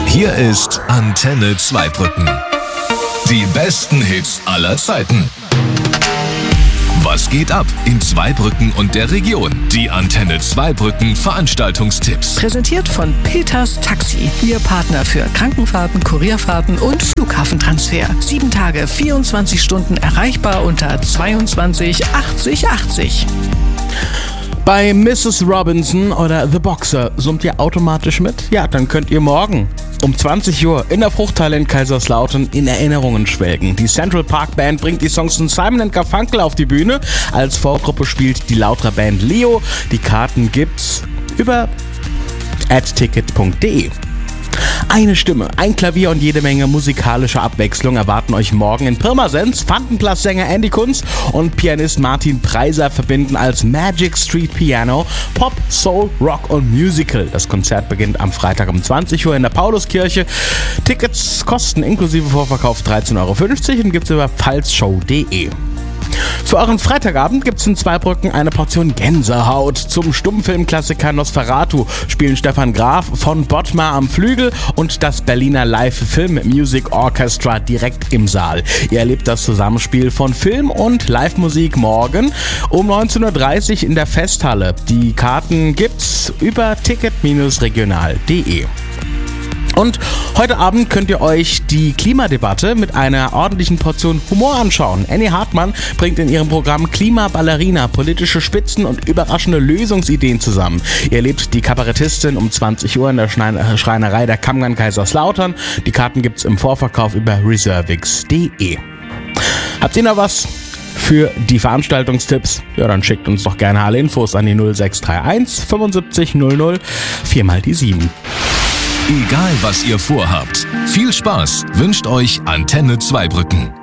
Hier ist Antenne Zweibrücken. Die besten Hits aller Zeiten. Was geht ab in Zweibrücken und der Region? Die Antenne Zweibrücken Veranstaltungstipps. Präsentiert von Peters Taxi. Ihr Partner für Krankenfahrten, Kurierfahrten und Flughafentransfer. 7 Tage, 24 Stunden erreichbar unter 22 80 80. Bei Mrs. Robinson oder The Boxer summt ihr automatisch mit? Ja, dann könnt ihr morgen um 20 Uhr in der Fruchthalle in Kaiserslautern in Erinnerungen schwelgen. Die Central Park Band bringt die Songs von Simon & Garfunkel auf die Bühne. Als Vorgruppe spielt die Lauterer Band Leo. Die Karten gibt's über @ticket.de. Eine Stimme, ein Klavier und jede Menge musikalische Abwechslung erwarten euch morgen in Pirmasens. Fantenplatz-Sänger Andy Kunz und Pianist Martin Preiser verbinden als Magic Street Piano Pop, Soul, Rock und Musical. Das Konzert beginnt am Freitag um 20 Uhr in der Pauluskirche. Tickets kosten inklusive Vorverkauf 13,50 € und gibt's über pfalzshow.de. Für euren Freitagabend gibt's in Zweibrücken eine Portion Gänsehaut. Zum Stummfilmklassiker Nosferatu spielen Stefan Graf von Bottmar am Flügel und das Berliner Live-Film Music Orchestra direkt im Saal. Ihr erlebt das Zusammenspiel von Film und Live-Musik morgen um 19:30 Uhr in der Festhalle. Die Karten gibt's über ticket-regional.de. Und heute Abend könnt ihr euch die Klimadebatte mit einer ordentlichen Portion Humor anschauen. Annie Hartmann bringt in ihrem Programm Klimaballerina politische Spitzen und überraschende Lösungsideen zusammen. Ihr erlebt die Kabarettistin um 20 Uhr in der Schreinerei der Kammgarn Kaiserslautern. Die Karten gibt's im Vorverkauf über reservix.de. Habt ihr noch was für die Veranstaltungstipps? Ja, dann schickt uns doch gerne alle Infos an die 0631 75 00 4x7. Egal was ihr vorhabt, viel Spaß wünscht euch Antenne Zweibrücken.